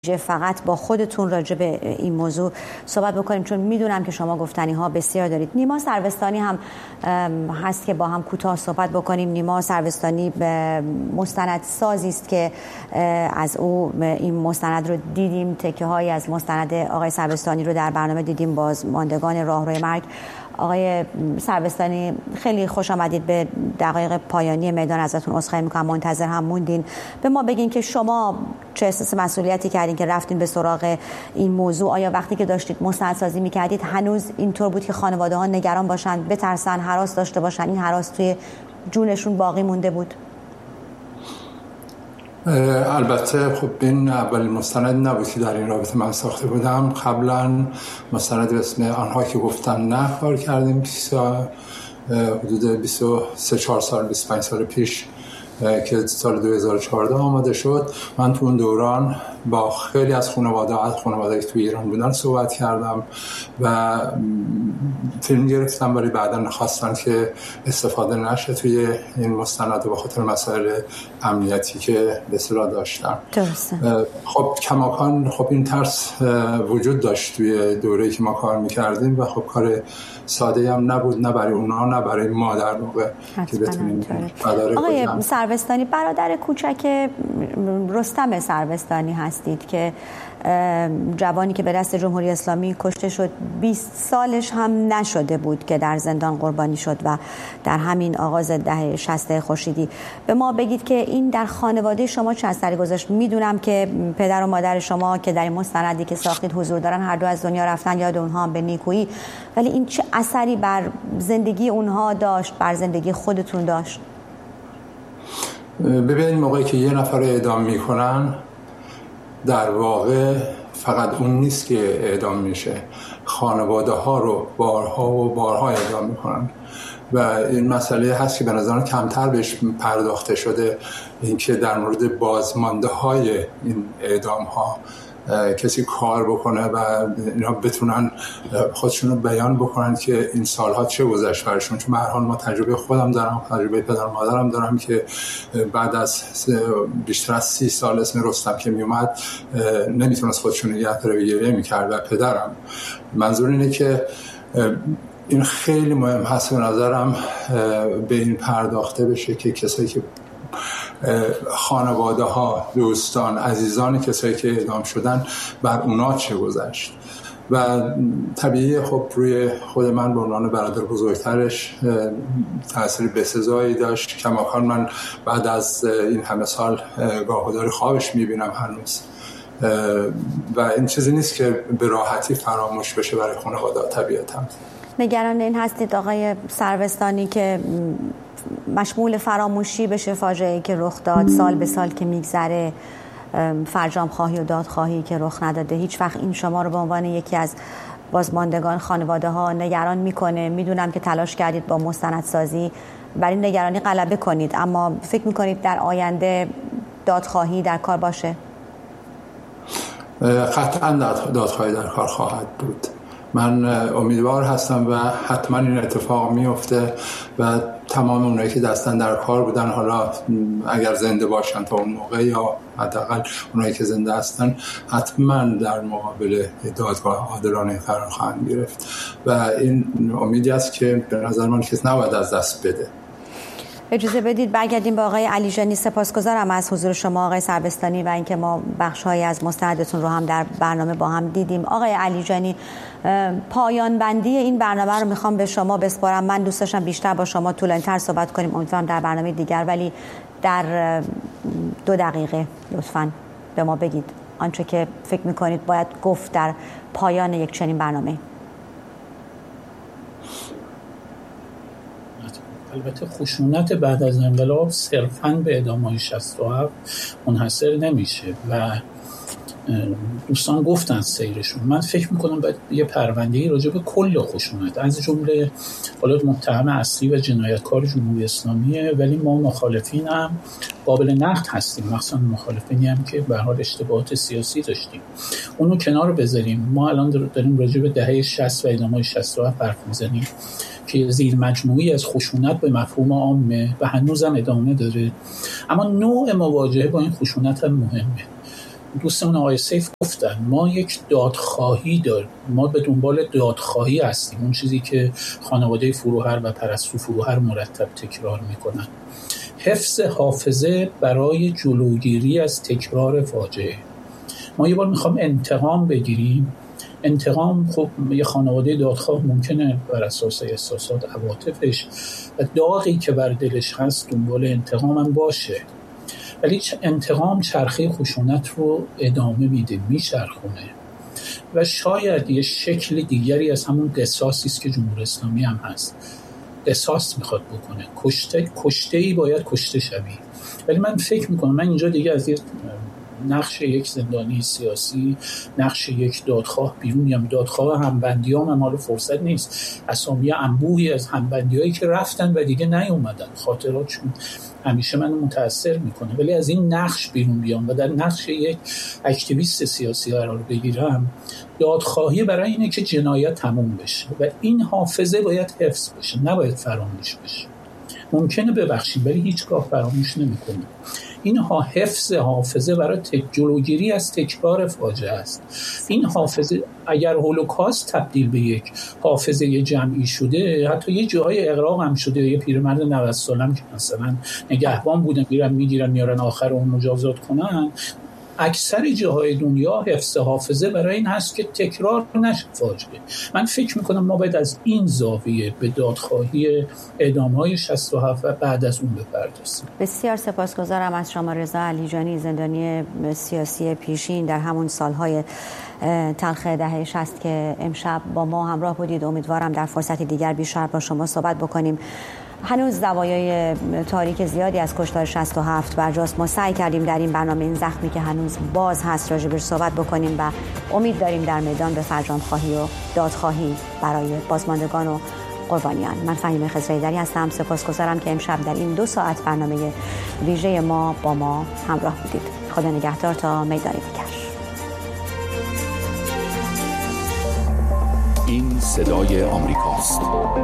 فقط با خودتون راجع به این موضوع صحبت بکنیم، چون میدونم که شما گفتنی ها بسیار دارید. نیما سروستانی هم هست که با هم کوتاه صحبت بکنیم. نیما سروستانی مستند سازی است که از او این مستند رو دیدیم، تکه هایی از مستند آقای سروستانی رو در برنامه دیدیم، بازماندگان راهروی مرگ. آقای سروستانی خیلی خوش آمدید به دقایق پایانی میدان، ازتون عذرخواهی میکنم منتظر هم موندین. به ما بگین که شما چه احساس مسئولیتی کردین که رفتین به سراغ این موضوع؟ آیا وقتی که داشتید مستندسازی میکردید هنوز اینطور بود که خانواده ها نگران باشن، بترسن، هراس داشته باشن، این هراس توی جونشون باقی مونده بود؟ البته خب این اولین مستند نبود که در این رابطه من ساخته بودم. قبلا مستند به اسم آنها که گفتن نه کار کردیم، حدود 23-24 سال 25 سال پیش که سال 2014 آماده شد. من تو اون دوران با خیلی از خانواده که توی ایران بودن صحبت کردم و فیلم گرفتم، ولی بعدا نخواستن که استفاده نشه توی این مستند به خاطر مسائل امنیتی که به اصطلاح داشتم. خب کماکان خب این ترس وجود داشت توی دوره‌ای که ما کار می‌کردیم و خب کار ساده هم نبود، نه برای اونا نه برای ما در واقع که بتونیم آقای سروستانی، برادر کوچک رستم سروستانی هستید که جوانی که به دست جمهوری اسلامی کشته شد، 20 سالش هم نشده بود که در زندان قربانی شد و در همین آغاز دهه 60 خورشیدی. به ما بگید که این در خانواده شما چه اثری گذاشت؟ میدونم که پدر و مادر شما که در این مستندی که ساختید حضور دارن، هر دو از دنیا رفتن، یاد اونها هم به نیکویی، ولی این چه اثری بر زندگی اونها داشت، بر زندگی خودتون داشت؟ ببینید موقعی که یه نفر اعدام میکنن، در واقع فقط اون نیست که اعدام میشه، خانواده ها رو بارها و بارها اعدام میکنن و این مسئله هست که به نظرم کمتر بهش پرداخته شده، اینکه در مورد بازمانده های این اعدام ها کسی کار بکنه و اینا بتونن خودشون رو بیان بکنن که این سالها چه گذشت برشون. چون به هر حال ما تجربه خودم دارم، تجربه پدر و مادرم دارم که بعد از بیشتر از 30 سال اسم رستم که میومد نمیتونست خودشون نگه داره و گریه میکرد. و پدرم، منظور اینه که این خیلی مهم هست به نظرم به این پرداخته بشه که کسایی که خانواده ها، دوستان، عزیزان کسایی که اعدام شدن، بر اونا چه گذشت. و طبیعی خب روی خود من به عنوان برادر بزرگترش تأثیر بسزایی داشت. کماکان من بعد از این همه سال گاه‌گداری خوابش میبینم هنوز و این چیزی نیست که به راحتی فراموش بشه برای خانواده ها. طبیعتا نگران این هستید آقای سروستانی که مشمول فراموشی بشه فاجعه‌ای که رخ داد، سال به سال که میگذره، فرجام خواهی و دادخواهی که رخ نداده؟ هیچ وقت این شما رو به عنوان یکی از بازماندگان خانواده ها نگران میکنه؟ میدونم که تلاش کردید با مستندسازی بر این نگرانی غلبه کنید، اما فکر میکنید در آینده دادخواهی در کار باشه؟ قطعا دادخواهی در کار خواهد بود. من امیدوار هستم و حتما این اتفاق میفته و تمام اونایی که دستن در کار بودن، حالا اگر زنده باشن تا اون موقع یا حداقل اونایی که زنده هستن، حتما در مقابل دادگاه عادلانه قرار خواهند گرفت و این امیدی است که به نظر من کسی نباید از دست بده. اجازه بدید برگردیم به آقای علیجانی. سپاسگزارم از حضور شما آقای سروستانی و اینکه ما بخش‌هایی از مستندتون رو هم در برنامه با هم دیدیم. آقای علیجانی، پایان بندی این برنامه رو میخوام به شما بسپارم. من دوست داشتم بیشتر با شما طولانی‌تر صحبت کنیم، امیدوارم در برنامه دیگر، ولی در 2 دقیقه لطفاً به ما بگید آنچه که فکر میکنید باید گفت در پایان یک چنین برنامه. البته خشونت بعد از انقلاب صرفاً به اعدام‌های 67 منحصر نمیشه و دوستان گفتن سیرشون. من فکر میکنم باید یه پرونده‌ای راجع به کل خشونت، از جمله حالا متهم اصلی و جنایتکار جمهوری اسلامیه، ولی ما مخالفین هم قابل نقد هستیم، مثلا مخالفینی هم که به حال اشتباهات سیاسی داشتیم، اونو کنار بذاریم. ما الان داریم راجع به دهه 60 و اعدام‌های 67 حرف میزنیم که زیر مجموعی از خشونت به مفهوم عامه و هنوزم ادامه داره، اما نوع مواجهه با این خشونت هم مهمه. دوستمون آقای سیف گفتن ما یک دادخواهی داریم، ما به دنبال دادخواهی هستیم، اون چیزی که خانواده فروهر و پرستو فروهر مرتب تکرار میکنن. حفظ حافظه برای جلوگیری از تکرار فاجعه. ما یه بار میخوام انتقام بگیریم. انتقام خب یه خانواده دادخواه ممکنه بر اساس احساسات عواطفش و داغی که بر دلش هست دنبال انتقام هم باشه، ولی انتقام چرخه خشونت رو ادامه میده، میچرخونه و شاید یه شکل دیگری از همون قصاصی است که جمهوری اسلامی هم هست. قصاص میخواد بکنه، کشته‌ای باید کشته شوی. ولی من فکر میکنم من اینجا دیگه از نقش یک زندانی سیاسی، نقش یک دادخواه بیرون میام. دادخواه همبندیام هم حالا فرصت نیست، اسامی انبوهی از همبندیایی که رفتن و دیگه نیومدن، خاطراتشون همیشه منو متاثر میکنه. ولی از این نقش بیرون بیام و در نقش یک اکتیویست سیاسی قرار بگیرم، دادخواهی برای اینه که جنایت تموم بشه و این حافظه باید حفظ بشه، نباید فراموش بشه. ممکنه ببخشیم ولی هیچگاه فراموش نمی‌کنیم. این حفظ حافظه برای جلوگیری از تکرار فاجعه است. این حافظه اگر هولوکاست تبدیل به یک حافظه جمعی شده، حتی یه جاهای اغراق هم شده، یه پیرمرد 90 سالم که مثلا نگهبان بودن میگیرن میارن آخر اون مجازات کنن، اکثر جاهای دنیا حفظ حافظه برای این هست که تکرار نشه فاجعه. من فکر میکنم ما باید از این زاویه به دادخواهی اعدام‌های 67 و بعد از اون بپردازیم. بسیار سپاسگزارم از شما رضا علیجانی، زندانی سیاسی پیشین در همون سالهای تلخ دهه 60 که امشب با ما همراه بودید. امیدوارم در فرصتی دیگر بیشتر با شما صحبت بکنیم. هنوز زوایای تاریک زیادی از کشتار 67 برجاست. ما سعی کردیم در این برنامه این زخمی که هنوز باز هست راجبش صحبت بکنیم و امید داریم در میدان به فرجام‌خواهی و دادخواهی برای بازماندگان و قربانیان. من فهیمه خضرایی‌دری هستم. سپاسگزارم که امشب در این 2 ساعت برنامه ویژه ما با ما همراه بودید. خدا نگهدار تا میدان دیگر. این صدای آمریکاست.